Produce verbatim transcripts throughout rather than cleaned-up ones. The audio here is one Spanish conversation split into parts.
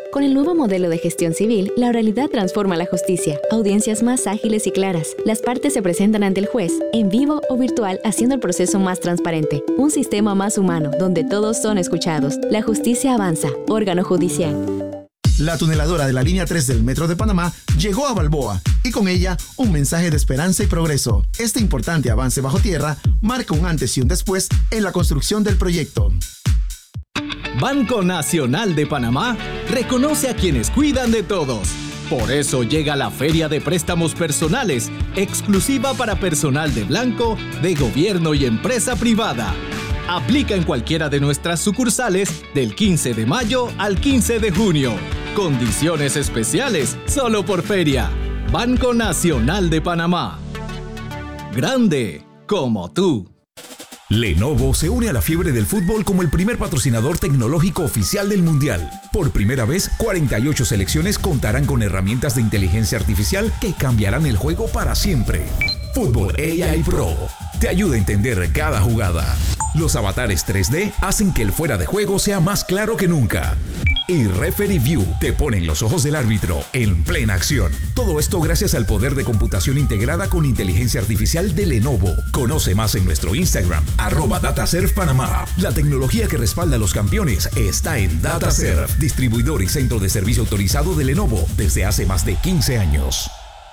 Con el nuevo modelo de gestión civil, la oralidad transforma la justicia. Audiencias más ágiles y claras. Las partes se presentan ante el juez, en vivo o virtual, haciendo el proceso más transparente. Un sistema más humano, donde todos son escuchados. La justicia avanza. Órgano judicial. La tuneladora de la línea tres del Metro de Panamá llegó a Balboa y con ella un mensaje de esperanza y progreso. Este importante avance bajo tierra marca un antes y un después en la construcción del proyecto. Banco Nacional de Panamá reconoce a quienes cuidan de todos. Por eso llega la Feria de Préstamos Personales, exclusiva para personal de blanco, de gobierno y empresa privada. Aplica en cualquiera de nuestras sucursales del quince de mayo al quince de junio. Condiciones especiales solo por feria. Banco Nacional de Panamá. Grande como tú. Lenovo se une a la fiebre del fútbol como el primer patrocinador tecnológico oficial del Mundial. Por primera vez, cuarenta y ocho selecciones contarán con herramientas de inteligencia artificial que cambiarán el juego para siempre. Fútbol A I Pro te ayuda a entender cada jugada. Los avatares tres D hacen que el fuera de juego sea más claro que nunca. Y Referee View te pone en los ojos del árbitro en plena acción. Todo esto gracias al poder de computación integrada con inteligencia artificial de Lenovo. Conoce más en nuestro Instagram, arroba DataServe Panamá. La tecnología que respalda a los campeones está en DataServe, distribuidor y centro de servicio autorizado de Lenovo desde hace más de quince años.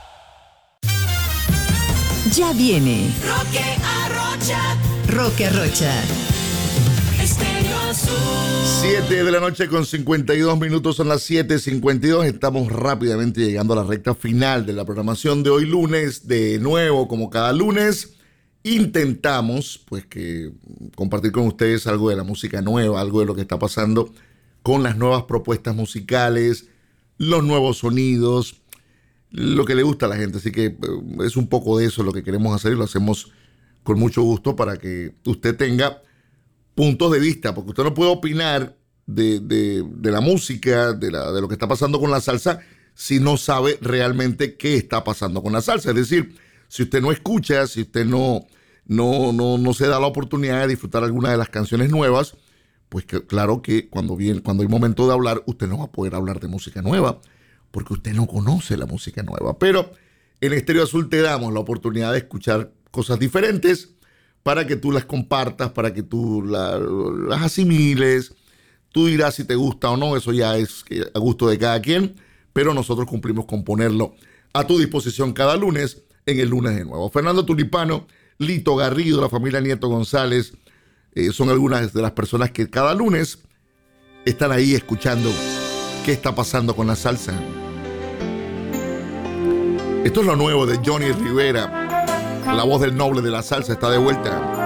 Ya viene Roque Arrocha. Roque Arrocha. Estéreo Azul. siete de la noche con cincuenta y dos minutos, son las siete cincuenta y dos. Estamos rápidamente llegando a la recta final de la programación de hoy lunes. De nuevo, como cada lunes, intentamos pues que compartir con ustedes algo de la música nueva, algo de lo que está pasando con las nuevas propuestas musicales, los nuevos sonidos, lo que le gusta a la gente. Así que es un poco de eso lo que queremos hacer y lo hacemos con mucho gusto para que usted tenga puntos de vista, porque usted no puede opinar de, de, de la música, de, la, de lo que está pasando con la salsa, si no sabe realmente qué está pasando con la salsa. Es decir, si usted no escucha, si usted no, no, no, no se da la oportunidad de disfrutar alguna de las canciones nuevas, pues que, claro que cuando, viene, cuando hay momento de hablar, usted no va a poder hablar de música nueva, porque usted no conoce la música nueva. Pero en Estéreo Azul te damos la oportunidad de escuchar cosas diferentes, para que tú las compartas, para que tú la, las asimiles. Tú dirás si te gusta o no, eso ya es a gusto de cada quien, pero nosotros cumplimos con ponerlo a tu disposición cada lunes en el lunes de nuevo. Fernando Tulipano, Lito Garrido, la familia Nieto González, eh, son algunas de las personas que cada lunes están ahí escuchando qué está pasando con la salsa. Esto es lo nuevo de Johnny Rivera. La voz del noble de la salsa está de vuelta.